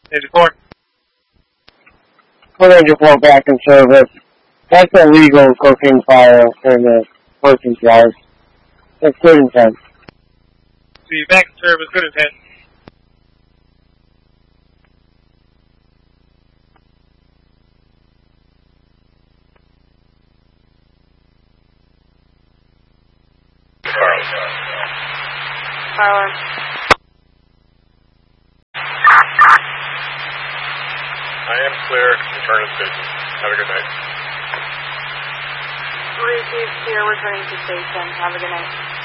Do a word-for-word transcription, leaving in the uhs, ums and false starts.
eighty-four. four ninety-four back in service. That's a legal cocaine file for the person's life. That's good intent. See, back in service, good intent. Carla. I am clear. Return to station. Have a good night. Received clear. Returning to station. Have a good night.